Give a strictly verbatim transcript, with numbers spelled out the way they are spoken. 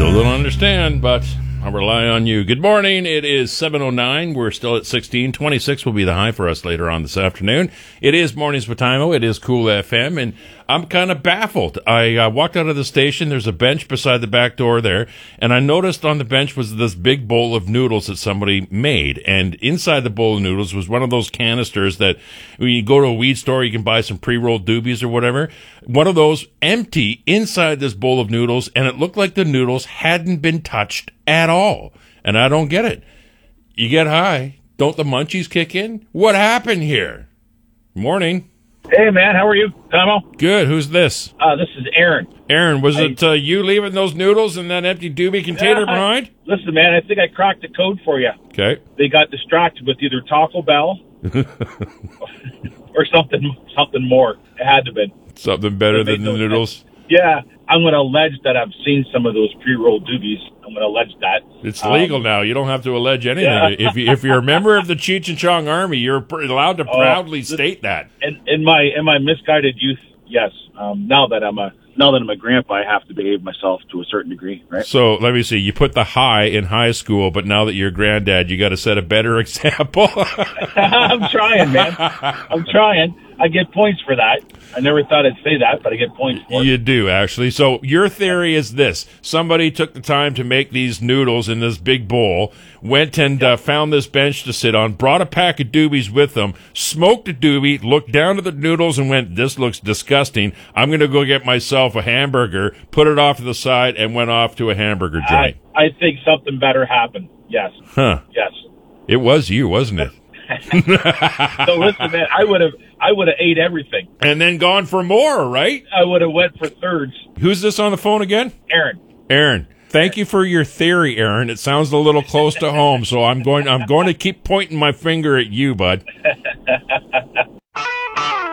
Still don't understand, but I'll rely on you. Good morning. It is seven oh nine. We're still at sixteen. twenty-six will be the high for us later on this afternoon. It is Mornings with Timo. It is Cool F M, and I'm kind of baffled. I uh, walked out of the station. There's a bench beside the back door there, and I noticed on the bench was this big bowl of noodles that somebody made, and inside the bowl of noodles was one of those canisters that when you go to a weed store, you can buy some pre-rolled doobies or whatever. One of those empty inside this bowl of noodles, and it looked like the noodles hadn't been touched at all. And I don't get it. You get high, don't the munchies kick in? What happened here? Morning. Hey, man, how are you, Tomo? Good. Who's this? Uh, this is Aaron. Aaron, was I, it uh, you leaving those noodles in that empty doobie container yeah, behind? I, listen, man, I think I cracked the code for you. Okay. They got distracted with either Taco Bell or something something more. It had to have been. Something better than the noodles? Yeah, I'm going to allege that I've seen some of those pre-rolled doobies. I'm going to allege that. It's legal um, now. You don't have to allege anything. Yeah. if, you, if you're a member of the Cheech and Chong Army, you're allowed to proudly uh, state that. In, in my in my misguided youth, yes. Um, now that I'm a now that I'm a grandpa, I have to behave myself to a certain degree, right? So let me see. You put the high in high school, but now that you're a granddad, you got to set a better example. I'm trying, man. I'm trying. I get points for that. I never thought I'd say that, but I get points for it. You do, actually. So your theory is this. Somebody took the time to make these noodles in this big bowl, went and uh, found this bench to sit on, brought a pack of doobies with them, smoked a doobie, looked down at the noodles and went, this looks disgusting. I'm going to go get myself a hamburger, put it off to the side, and went off to a hamburger joint. I, I think something better happened. Yes. Huh. Yes. It was you, wasn't it? So listen, man, I would have, I would have ate everything, and then gone for more, right? I would have went for thirds. Who's this on the phone again? Aaron. Aaron, thank you for your theory, Aaron. It sounds a little close to home, so I'm going. I'm going to keep pointing my finger at you, bud.